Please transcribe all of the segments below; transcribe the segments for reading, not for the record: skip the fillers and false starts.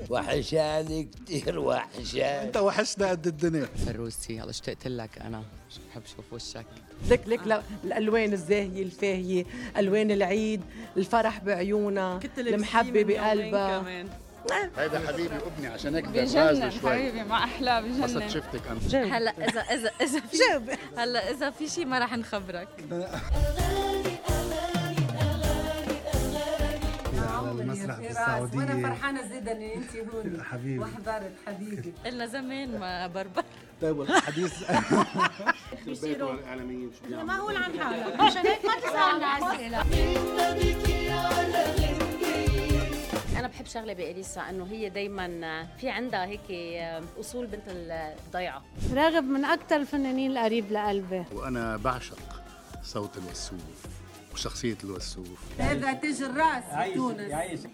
وحشاني كتير وحشاني. انت وحشنا قد الدنيا. فروسي يلا اشتقت لك انا، بحب اشوف وشك. لك الالوان الزاهيه الفاهيه، الوان العيد، الفرح بعيونها، المحبه بقلبها. هيدا حبيبي وابني عشان هيك بجنن حبيبي، ما احلى بجنن. قصد شفتك انا. هلا اذا في هلا اذا في شيء ما راح نخبرك. على المسرح في السعودية، وانا فرحانه زيدا ان انت هون حبيبي وحضرت حبيبي. قلنا زمان ما بربر. طيب الحديث معقول عن حالك عشان هيك ما تسألنا أسئلة. أنا بحب شغلة بإليسا إنه هي دايماً في عندها هيك أصول بنت الضيعة. راغب من أكثر الفنانين القريب لقلبي. وانا بعشق صوت الوسوف وشخصية الوسوف. هذا تاج الراس بتونس.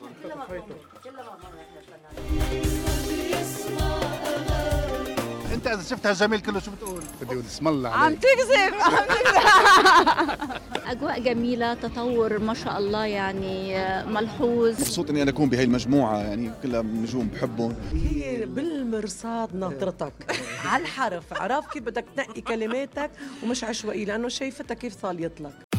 انت اذا شفتها جميل كله شو بتقول؟ بدي اقول اسم الله عليك. عم تكذب. أجواء جميلة، تطور ما شاء الله يعني ملحوظ. مبسوط اني انا اكون بهي المجموعه، يعني كلها نجوم بحبهم. هي بالمرصاد ناطرتك على الحرف، عرف كيف بدك تنقي كلماتك ومش عشوائي، لانه شايفتها كيف صاليت لك.